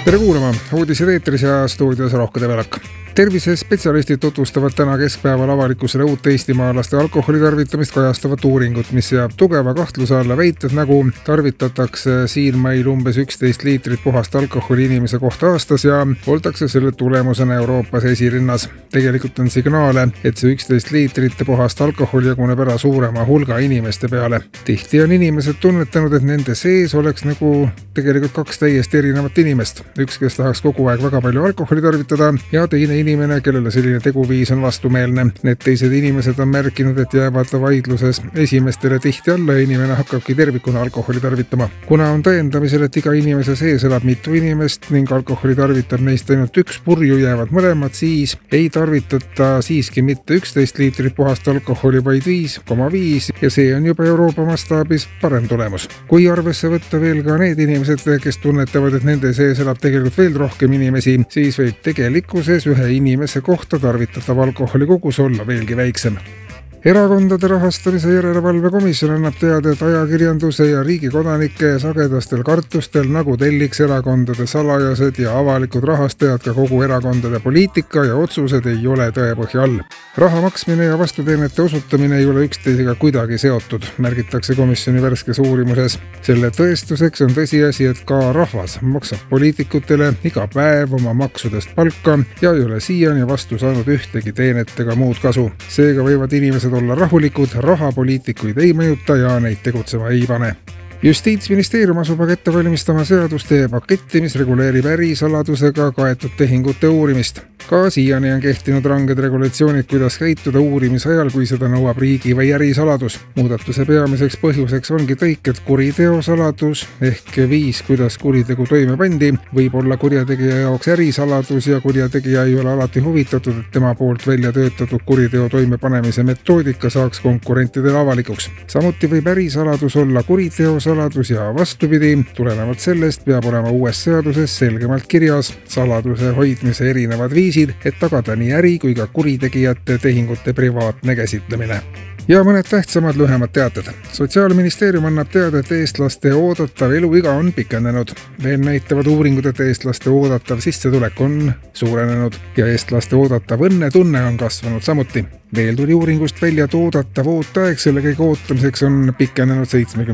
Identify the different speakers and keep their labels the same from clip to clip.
Speaker 1: Tere kuulama, uudised eetris ja stuudios Rohke Develak. Tervisespetsialistid tutvustavad täna keskpäeval avalikkusele uut eestimaalaste alkoholi tarvitamist kajastavat uuringut, mis seab tugeva kahtluse alla väited, nagu tarvitatakse siinmail umbes 11 liitrit puhast alkoholi inimese kohta aastas ja oldakse selle tulemusena Euroopas esirinnas. Tegelikult on signaale, et see 11 liitrit puhast alkoholi jaguneb ära suurema hulga inimeste peale. Tihti on inimesed tunnetanud, et nende sees oleks nagu tegelikult kaks täiesti erinevat inimest. Üks, kes tahaks kogu aeg väga palju alkoholi tarvitada ja teine inimene, kellele selline teguviis on vastumeelne. Need teised inimesed on märkinud, et jäävad vaidluses esimestele tihti alla ja inimene hakkabki tervikuna alkoholi tarvitama. Kuna on tõendamisel, et iga inimese sees elab mitu inimest ning alkoholi tarvitab neist ainult üks purju, jäävad mõlemad, siis ei tarvitata siiski mitte 11 liitrit puhast alkoholi, vaid 5,5 ja see on juba Euroopa mastaabis parem tulemus. Kui arvesse võtta veel ka need inimesed, kes tunnetavad, et nende sees elab tegelikult veel rohkem inimesi, siis võib tegelikkuses ühe inimese kohta tarvitatav alkoholi kogus olla veelgi väiksem. Erakondade rahastamise järelevalve komisjon annab teada, et ajakirjanduse ja riigi kodanike sagedastel kartustel, nagu telliks erakondade salajased ja avalikud rahastajad ka kogu erakondade poliitika ja otsused, ei ole tõepõhja all. Raha maksmine ja vastuteenete osutamine ei ole üksteisega kuidagi seotud, märgitakse komisjoni värskes uurimuses. Selle tõestuseks on tõsiasi, et ka rahvas maksab poliitikutele iga päev oma maksudest palka ja ei ole siiani vastu saanud ühtegi teenet ega muud kasu. Seega võivad inimesed olla rahulikud, rahapoliitikuid ei mõjuta ja neid tegutsema ei pane. Justiitsministeerium asub aga ette valmistama seaduste paketti, mis reguleerib ärisaladusega kaetud tehingute uurimist. Ka siiani on kehtinud ranged regulatsioonid, kuidas käituda uurimise ajal, kui seda nõuab riigi või ärisaladus. Muudatuse peamiseks põhjuseks ongi tõik, et kuriteosaladus ehk viis, kuidas kuritegu toime pandi, võib olla kurjategija jaoks ärisaladus ja kurjategija ei ole alati huvitatud, et tema poolt välja töötatud kuriteo toimepanemise metoodika saaks konkurentidele avalikuks. Samuti võib ärisaladus olla kuriteosaladus ja vastupidi, tulenevalt sellest peab olema uues seaduses selgemalt kirjas saladuse hoidmise erinevad viisid, et tagada nii äri kui ka kuritegijate tehingute privaatne käsitlemine. Ja mõned tähtsamad lühemad teated. Sotsiaalministeerium annab teada, et eestlaste oodatav eluiga on pikenenud. Veel näitavad uuringud, et eestlaste oodatav sissetulek on suurenenud ja eestlaste oodatav õnnetunne on kasvanud samuti. Veel tuli uuringust välja, et oodatav ootaeg selle kõige ootamiseks on pikenenud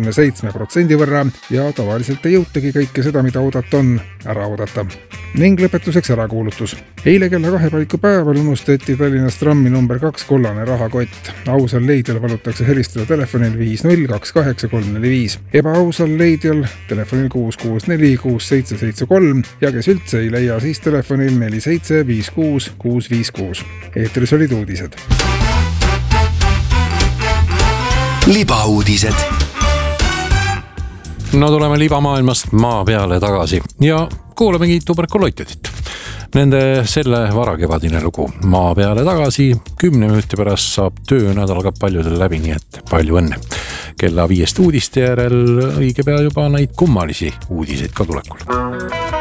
Speaker 1: 77% võrra ja tavaliselt ei jõutagi kõike seda, mida oodata on, ära oodata. Ning lõpetuseks ärakuulutus. Eile kella 2 paiku päeval unustati Tallinnas trammi number 2 kollane rahakott. Ausal leidjal palutakse helistada telefonil 5028 Ebaausal leidjal telefonil 664 6773 ja kes üldse ei leia, siis telefonil 4756 656. Eetris olid uudised.
Speaker 2: Libauudised. No tuleme libamaailmast maa peale tagasi ja kuulamegi tuberkuloitidit. Nende selle varakevadine lugu maa peale tagasi 10 minuti pärast saab töönädal ka paljudel läbi, nii et palju õnne. Kella 5 uudiste järel õige pea juba neid kummalisi uudiseid ka tulekul.